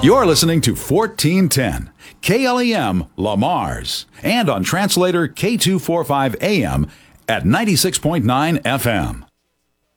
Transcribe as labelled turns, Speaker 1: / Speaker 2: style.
Speaker 1: You're listening to 1410 KLEM La Mars and on translator K245 AM at 96.9 FM.